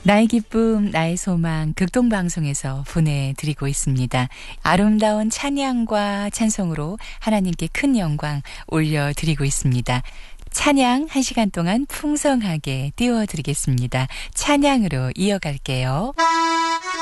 나의 기쁨, 나의 소망, 극동방송에서 보내드리고 있습니다. 아름다운 찬양과 찬송으로 하나님께 큰 영광 올려드리고 있습니다. 찬양 1시간 동안 풍성하게 띄워드리겠습니다. 찬양으로 이어갈게요.